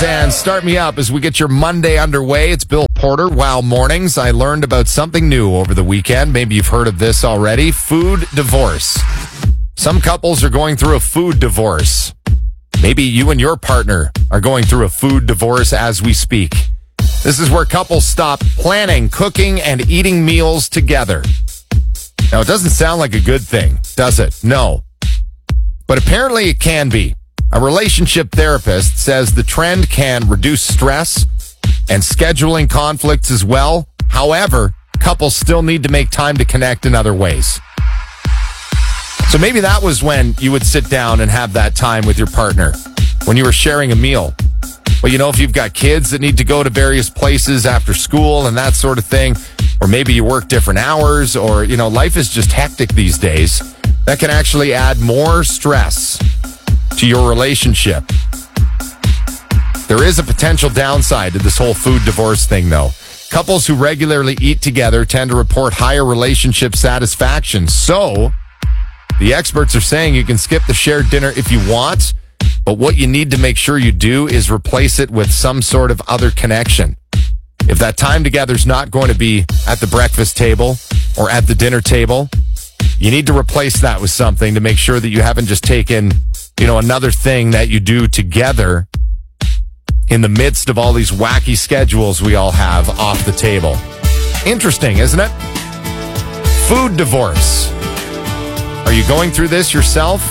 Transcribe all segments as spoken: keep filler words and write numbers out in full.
Arden's and Start Me Up as we get your Monday underway. It's Bill Porter. Wow Mornings. I learned about something new over the weekend. Maybe you've heard of this already. Food divorce. Some couples are going through a food divorce. Maybe you and your partner are going through a food divorce as we speak. This is where couples stop planning, cooking, and eating meals together. Now, it doesn't sound like a good thing, does it? No. But apparently it can be. A relationship therapist says the trend can reduce stress and scheduling conflicts as well. However, couples still need to make time to connect in other ways. So maybe that was when you would sit down and have that time with your partner, when you were sharing a meal. But you know, if you've got kids that need to go to various places after school and that sort of thing, or maybe you work different hours, or, you know, life is just hectic these days, that can actually add more stress to your relationship. There is a potential downside to this whole food divorce thing, though. Couples who regularly eat together tend to report higher relationship satisfaction. So, the experts are saying you can skip the shared dinner if you want, but what you need to make sure you do is replace it with some sort of other connection. If that time together is not going to be at the breakfast table or at the dinner table, you need to replace that with something to make sure that you haven't just taken, you know, another thing that you do together in the midst of all these wacky schedules we all have off the table. Interesting, isn't it? Food divorce. Are you going through this yourself?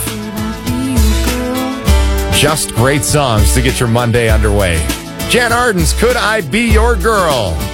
Just great songs to get your Monday underway. Jan Arden's Could I Be Your Girl?